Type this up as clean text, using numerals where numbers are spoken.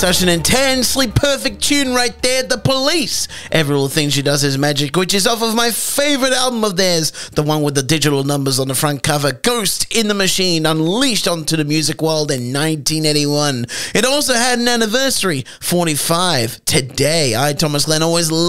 Such an intensely perfect tune right there, The Police. Every Little Thing She Does Is Magic, which is off of my favorite album of theirs, the one with the digital numbers on the front cover, Ghost in the Machine, unleashed onto the music world in 1981. It also had an anniversary, 45, today. I, Thomas Glenn, always